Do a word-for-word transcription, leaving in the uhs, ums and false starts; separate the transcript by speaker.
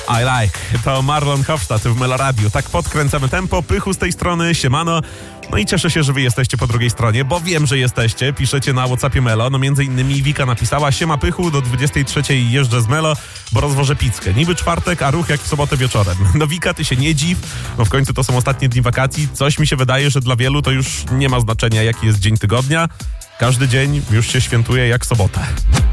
Speaker 1: I like. To Marlon Hofstadt w Meloradiu. Tak podkręcamy tempo. Pychu z tej strony, siemano. No i cieszę się, że wy jesteście po drugiej stronie, bo wiem, że jesteście. Piszecie na WhatsAppie Melo. No między innymi Wika napisała: siema Pychu, do dwudziestej trzeciej jeżdżę z Melo, bo rozwożę pizzkę. Niby czwartek, a ruch jak w sobotę wieczorem. No Wika, ty się nie dziw. No w końcu to są ostatnie dni wakacji. Coś mi się wydaje, że dla wielu to już nie ma znaczenia, jaki jest dzień tygodnia. Każdy dzień już się świętuje jak sobota.